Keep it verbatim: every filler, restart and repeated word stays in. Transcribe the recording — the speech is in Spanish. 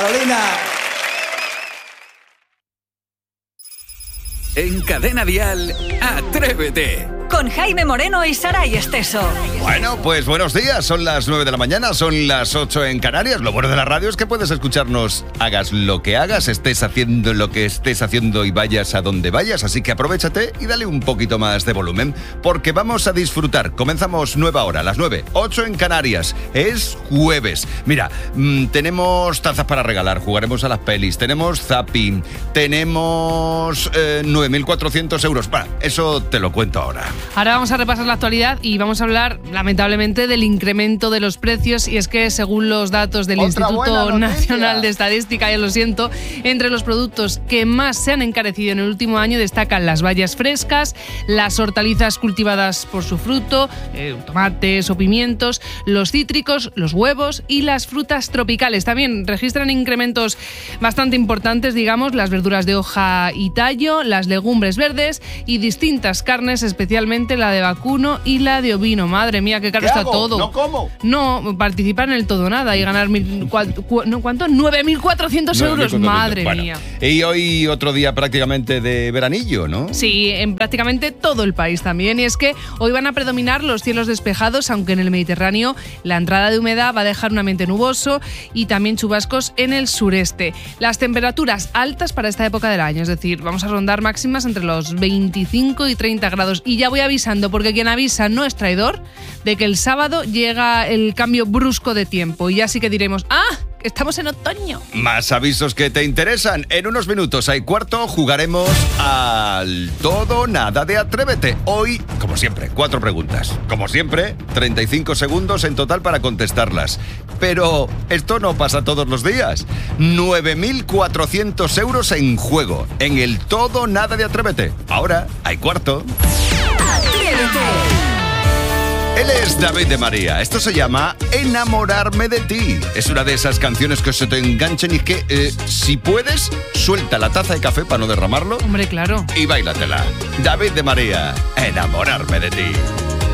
Carolina. En Cadena Dial, Atrévete. Con Jaime Moreno y Saray Esteso. Bueno, pues buenos días. Son las nueve de la mañana, son las ocho en Canarias. Lo bueno de la radio es que puedes escucharnos, hagas lo que hagas, estés haciendo lo que estés haciendo y vayas a donde vayas. Así que aprovéchate y dale un poquito más de volumen, porque vamos a disfrutar. Comenzamos nueva hora, las nueve, ocho en Canarias. Es jueves. Mira, mmm, tenemos tazas para regalar, jugaremos a las pelis, tenemos zapping, tenemos eh, nueve mil cuatrocientos euros. Bueno, eso te lo cuento ahora. Ahora vamos a repasar la actualidad y vamos a hablar, lamentablemente, del incremento de los precios. Y es que, según los datos del Otra Instituto Nacional de Estadística, ya lo siento, entre los productos que más se han encarecido en el último año destacan las bayas frescas, las hortalizas cultivadas por su fruto, eh, tomates o pimientos, los cítricos, los huevos y las frutas tropicales. También registran incrementos bastante importantes, digamos, las verduras de hoja y tallo, las legumbres verdes y distintas carnes, especialmente la de vacuno y la de ovino. Madre mía, qué caro ¿Qué está hago? todo. ¿No como? No, participar en el todo nada y ganar mil, cua, cua, no, ¿cuánto? nueve mil cuatrocientos euros. Madre bueno, mía. Y hoy otro día prácticamente de veranillo, ¿no? Sí, en prácticamente todo el país también. Y es que hoy van a predominar los cielos despejados, aunque en el Mediterráneo la entrada de humedad va a dejar un ambiente nuboso y también chubascos en el sureste. Las temperaturas altas para esta época del año, es decir, vamos a rondar máximas entre los veinticinco y treinta grados. Y ya voy avisando, porque quien avisa no es traidor, de que el sábado llega el cambio brusco de tiempo. Y ya sí que diremos, ¡ah! Estamos en otoño. Más avisos que te interesan. En unos minutos hay cuarto, jugaremos al todo o nada de Atrévete. Hoy, como siempre, cuatro preguntas. Como siempre, treinta y cinco segundos en total para contestarlas. Pero esto no pasa todos los días. nueve mil cuatrocientos euros en juego en el todo o nada de Atrévete. Ahora hay cuarto. Él es David de María. Esto se llama Enamorarme de ti. Es una de esas canciones que se te enganchan y que, eh, si puedes, suelta la taza de café para no derramarlo. Hombre, claro. Y báilatela. David de María, Enamorarme de ti.